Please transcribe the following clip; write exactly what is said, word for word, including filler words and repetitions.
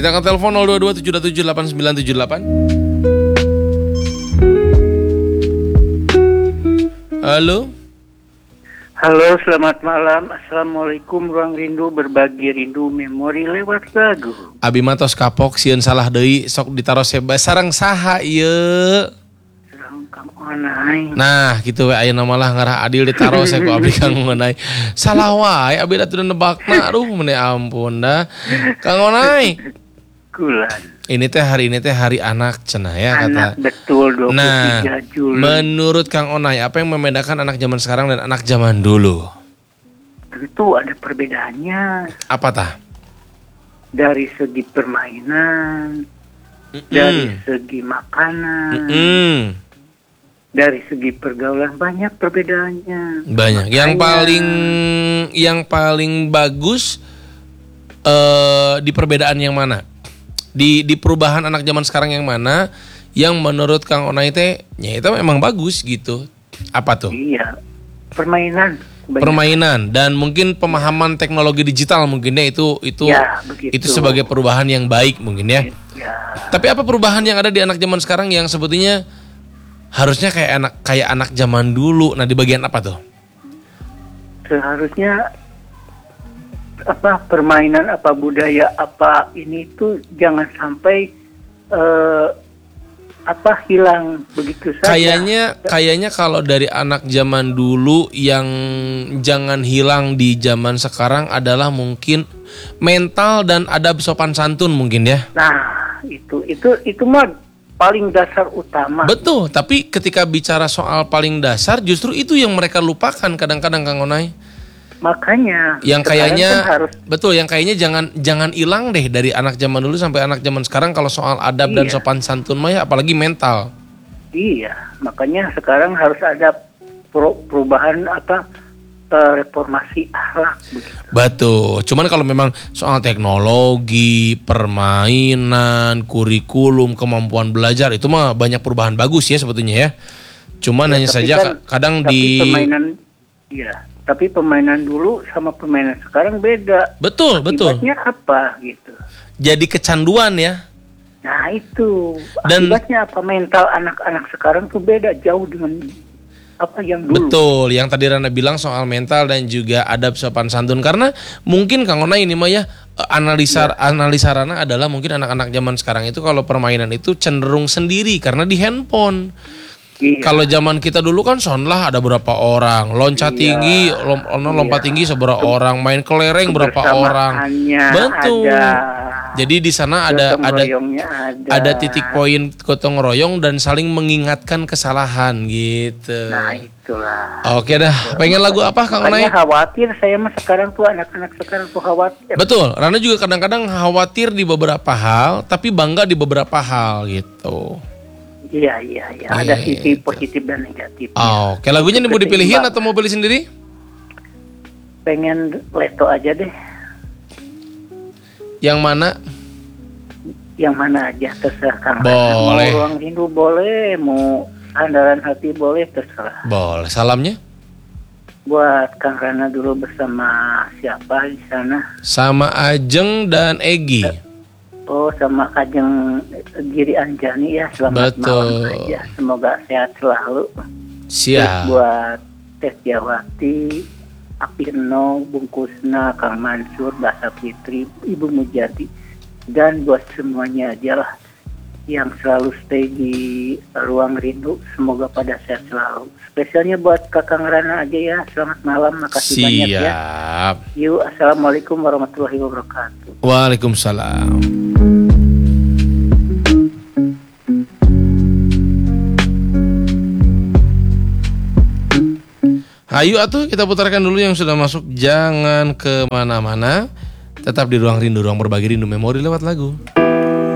Kita akan telepon nol dua dua tujuh tujuh delapan sembilan tujuh delapan. Halo. Halo, selamat malam. Assalamualaikum. Ruang Rindu, berbagi rindu memori lewat lagu. Abi matos kapok sieun salah deui sok ditaros seba sareng saha ieu? Sareng Kang Onai. Nah, gitu we ayeuna mah lah ngarah adil ditaros saya ku abdi Kang Onai. Salah wae abi da teu nebakna. Aduh, mene ampun dah. Kang Onai. Kulan. Ini teh hari ini teh hari anak cenah ya kata. Anak betul dua puluh tiga Nah, Juli. menurut Kang Onai apa yang membedakan anak zaman sekarang dan anak zaman dulu? Tentu ada perbedaannya. Apa tah? Dari segi permainan, Mm-mm. dari segi makanan, Mm-mm. dari segi pergaulan, banyak perbedaannya. Banyak. Yang Makanya- paling yang paling bagus eh di perbedaan yang mana? Di di perubahan anak zaman sekarang yang mana? Yang menurut Kang Onai teh ya itu memang bagus gitu. Apa tuh? Iya, permainan. Banyak. Permainan dan mungkin pemahaman teknologi digital mungkin ya itu itu Ya, begitu. itu sebagai perubahan yang baik mungkin ya. Ya. Tapi apa perubahan yang ada di anak zaman sekarang yang sebetulnya harusnya kayak anak kayak anak zaman dulu? Nah, di bagian apa tuh? Seharusnya apa permainan, apa budaya, apa ini tuh jangan sampai eh, apa hilang begitu saja. Kayaknya kayaknya kalau dari anak zaman dulu yang jangan hilang di zaman sekarang adalah mungkin mental dan adab sopan santun mungkin ya. Nah, itu itu itu mah paling dasar utama. Betul, tapi ketika bicara soal paling dasar justru itu yang mereka lupakan kadang-kadang Kang Onai. Makanya Yang sekarang kayaknya kan harus betul, yang kayaknya jangan jangan hilang deh dari anak zaman dulu sampai anak zaman sekarang kalau soal adab dan Iya. sopan santun mah ya, apalagi mental. iya, makanya sekarang harus ada pro- perubahan apa eh, reformasi akhlak begitu. Betul. Cuman kalau memang soal teknologi, permainan, kurikulum, kemampuan belajar itu mah banyak perubahan bagus ya sebetulnya ya. Cuman Ya, hanya tapi saja kan- ka- kadang tapi di permainan iya, tapi permainan dulu sama permainan sekarang beda. betul betul. Akibatnya apa gitu. Jadi kecanduan ya. Nah itu Dan- akibatnya apa, mental anak-anak sekarang tuh beda jauh dengan apa yang dulu. Betul, yang tadi Rana bilang soal mental dan juga adab sopan santun. Karena mungkin Kang Ona ini mah ya eh, analisa analisa Rana adalah mungkin anak-anak zaman sekarang itu kalau permainan itu cenderung sendiri karena di handphone. Iya. Kalau zaman kita dulu kan son lah ada berapa orang, loncat Iya. tinggi, lom, ono lompat Iya. tinggi seberapa orang, main kelereng berapa orang. Kebersamaannya Betul. ada. Jadi di sana ada Gotong ada royongnya ada. ada titik poin gotong royong dan saling mengingatkan kesalahan gitu. Nah itulah. Oke dah, pengen lagu apa Kang Onai? Makanya khawatir saya mah sekarang tuh anak-anak sekarang tuh khawatir. Betul, Rana juga kadang-kadang khawatir di beberapa hal, tapi bangga di beberapa hal gitu. Iya iya iya. Ada Gitu. sisi positif dan negatif. Oh, oke, lagunya nih mau dipilihin atau mau pilih sendiri? Pengen Leto aja deh. Yang mana? Yang mana aja terserah Kang. Boleh. Mau Ruang Rindu boleh, mau Andalan Hati boleh, terserah. Boleh, salamnya? Buat Kang Rana dulu bersama siapa di sana? Sama Ajeng dan Egi. Oh, sama Kajeng Giri Anjani ya. Selamat Betul. malam aja. Semoga sehat selalu. Terus Siap. buat Teh Jawati, Apirno, Bungkusna, Kang Mansur, Basa Fitri, Ibu Mujadi, dan buat semuanya aja lah yang selalu stay di Ruang Rindu, semoga pada sehat selalu. Spesialnya buat Kakang Rana aja ya. Selamat malam, makasih banyak ya. Siap. Yuk, assalamualaikum warahmatullahi wabarakatuh. Waalaikumsalam. Hayu atuh kita putarkan dulu yang sudah masuk. Jangan kemana-mana, tetap di Ruang Rindu, ruang berbagi rindu memori lewat lagu.